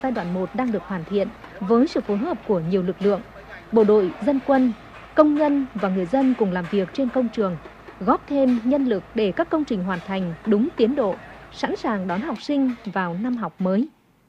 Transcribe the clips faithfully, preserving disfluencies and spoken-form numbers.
Giai đoạn một đang được hoàn thiện với sự phối hợp của nhiều lực lượng, bộ đội, dân quân, công nhân và người dân cùng làm việc trên công trường, góp thêm nhân lực để các công trình hoàn thành đúng tiến độ, sẵn sàng đón học sinh vào năm học mới.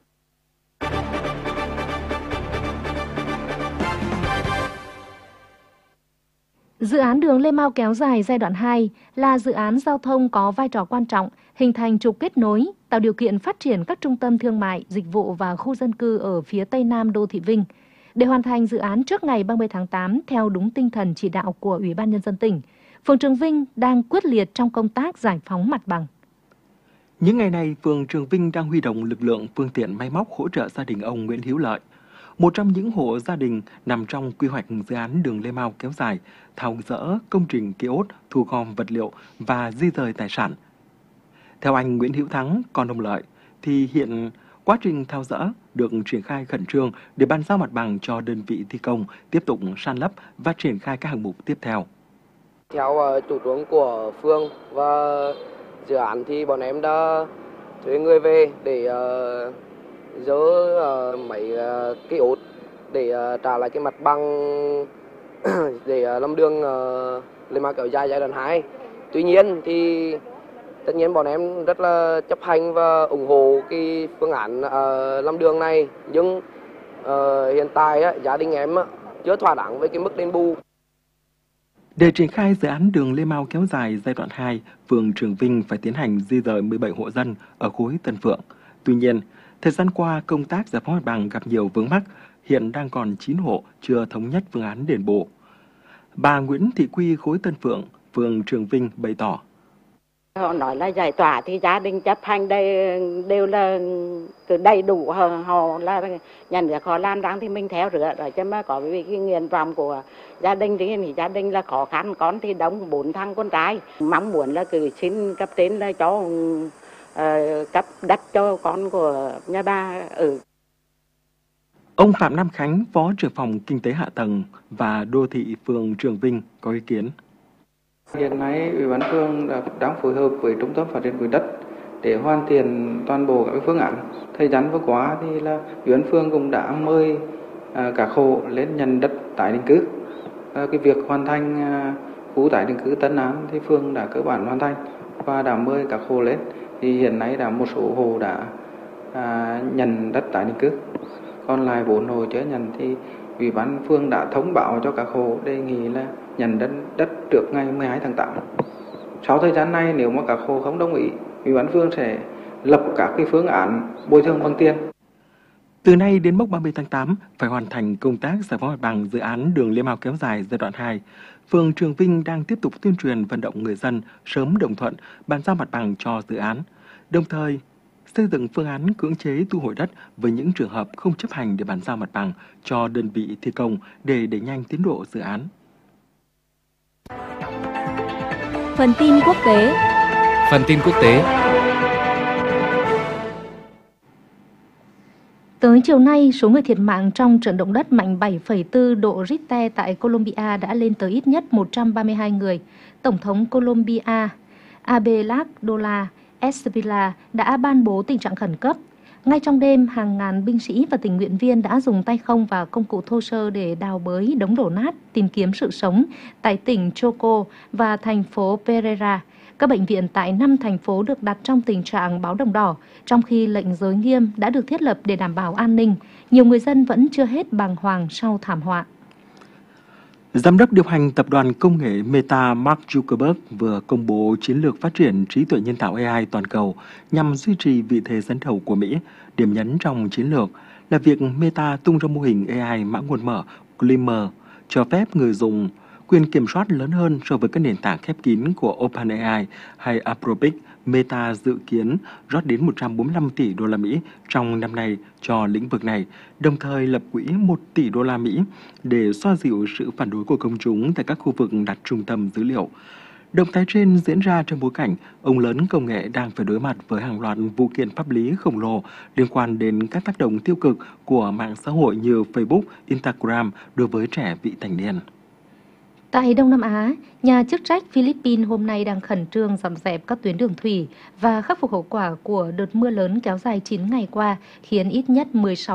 Dự án đường Lê Mau kéo dài giai đoạn hai là dự án giao thông có vai trò quan trọng, hình thành trục kết nối, tạo điều kiện phát triển các trung tâm thương mại, dịch vụ và khu dân cư ở phía Tây Nam đô thị Vinh. Để hoàn thành dự án trước ngày ba mươi tháng tám theo đúng tinh thần chỉ đạo của Ủy ban Nhân dân tỉnh, phường Trường Vinh đang quyết liệt trong công tác giải phóng mặt bằng. Những ngày này, phường Trường Vinh đang huy động lực lượng, phương tiện, máy móc hỗ trợ gia đình ông Nguyễn Hữu Lợi, một trong những hộ gia đình nằm trong quy hoạch dự án đường Lê Mau kéo dài, tháo dỡ công trình kiosk, thu gom vật liệu và di rời tài sản. Theo anh Nguyễn Hữu Thắng, con ông Lợi, thì hiện quá trình tháo dỡ được triển khai khẩn trương để bàn giao mặt bằng cho đơn vị thi công tiếp tục san lấp và triển khai các hạng mục tiếp theo. Theo chủ trương của phường và dự án thì bọn em đã thuê người về để uh, dỡ uh, mấy uh, cái ốt để uh, trả lại cái mặt bằng để uh, làm đường uh, Lê Mau kéo dài giai đoạn hai. Tuy nhiên thì tất nhiên bọn em rất là chấp hành và ủng hộ cái phương án uh, làm đường này, nhưng uh, hiện tại uh, gia đình em uh, chưa thỏa đáng với cái mức đền bù. Để triển khai dự án đường Lê Mau kéo dài giai đoạn hai, phường Trường Vinh phải tiến hành di rời mười bảy hộ dân ở khối Tân Phượng. Tuy nhiên, thời gian qua công tác giải phóng mặt bằng gặp nhiều vướng mắc, hiện đang còn chín hộ chưa thống nhất phương án đền bù. Bà Nguyễn Thị Quy, khối Tân Phượng, phường Trường Vinh bày tỏ. Họ nói là giải tỏa thì gia đình chấp hành đây đều là cứ đầy đủ, họ, họ là nhà nước họ làm rằng thì mình theo rửa rồi, chứ mà có vì cái nguyện vọng của gia đình thì, thì gia đình là khó khăn, con thì đông, bốn thằng con trai, mong muốn là cứ xin cấp trên là cho uh, cấp đất cho con của nhà bà ở. Ông Phạm Nam Khánh, Phó trưởng phòng Kinh tế Hạ tầng và Đô thị phường Trường Vinh có ý kiến. Hiện nay, Ủy ban phường đang phối hợp với Trung tâm Phát triển Quỹ đất để hoàn thiện toàn bộ các phương án. Thời gian vừa qua thì là Ủy ban phường cũng đã mời các hộ lên nhận đất tái định cư. Cái việc hoàn thành khu tái định cư Tân An thì phường đã cơ bản hoàn thành và đã mời các hộ lên. Thì hiện nay đã một số hộ đã nhận đất tái định cư. Còn lại bốn hộ chưa nhận thì Ủy ban phường đã thông báo cho các hộ đề nghị là nhận đất, đất trước ngày mười hai tháng tám. Sau thời gian này, nếu mà các hộ không đồng ý, Ủy ban phường sẽ lập các cái phương án bồi thường bằng tiền. Từ nay đến mốc ba mươi tháng tám phải hoàn thành công tác giải phóng mặt bằng dự án đường Lê Mau kéo dài giai đoạn hai. Phường Trường Vinh đang tiếp tục tuyên truyền vận động người dân sớm đồng thuận bàn giao mặt bằng cho dự án, đồng thời xây dựng phương án cưỡng chế thu hồi đất với những trường hợp không chấp hành để bàn giao mặt bằng cho đơn vị thi công để đẩy nhanh tiến độ dự án. Phần tin quốc tế. Phần tin quốc tế. Tới chiều nay, số người thiệt mạng trong trận động đất mạnh bảy phẩy bốn độ Richter tại Colombia đã lên tới ít nhất một trăm ba mươi hai người. Tổng thống Colombia Abelardo Esvilla đã ban bố tình trạng khẩn cấp. Ngay trong đêm, hàng ngàn binh sĩ và tình nguyện viên đã dùng tay không và công cụ thô sơ để đào bới đống đổ nát, tìm kiếm sự sống tại tỉnh Choco và thành phố Pereira. Các bệnh viện tại năm thành phố được đặt trong tình trạng báo động đỏ, trong khi lệnh giới nghiêm đã được thiết lập để đảm bảo an ninh. Nhiều người dân vẫn chưa hết bàng hoàng sau thảm họa. Giám đốc điều hành tập đoàn công nghệ Meta Mark Zuckerberg vừa công bố chiến lược phát triển trí tuệ nhân tạo A I toàn cầu nhằm duy trì vị thế dẫn đầu của Mỹ. Điểm nhấn trong chiến lược là việc Meta tung ra mô hình A I mã nguồn mở Glimmer, cho phép người dùng quyền kiểm soát lớn hơn so với các nền tảng khép kín của OpenAI hay Anthropic. Meta dự kiến rót đến một trăm bốn mươi lăm tỷ đô la Mỹ trong năm nay cho lĩnh vực này, đồng thời lập quỹ một tỷ đô la Mỹ để xoa dịu sự phản đối của công chúng tại các khu vực đặt trung tâm dữ liệu. Động thái trên diễn ra trong bối cảnh ông lớn công nghệ đang phải đối mặt với hàng loạt vụ kiện pháp lý khổng lồ liên quan đến các tác động tiêu cực của mạng xã hội như Facebook, Instagram đối với trẻ vị thành niên. Tại Đông Nam Á, nhà chức trách Philippines hôm nay đang khẩn trương dọn dẹp các tuyến đường thủy và khắc phục hậu quả của đợt mưa lớn kéo dài chín ngày qua, khiến ít nhất mười sáu